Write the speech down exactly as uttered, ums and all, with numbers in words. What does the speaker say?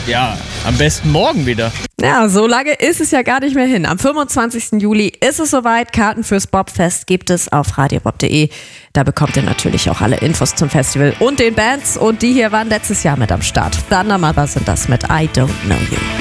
Ja, am besten morgen wieder. Ja, so lange ist es ja gar nicht mehr hin. Am fünfundzwanzigsten Juli ist es soweit. Karten fürs Bobfest gibt es auf radiobob punkt de. Da bekommt ihr natürlich auch alle Infos zum Festival und den Bands. Und die hier waren letztes Jahr mit am Start. Thunder Mother sind das mit I Don't Know You.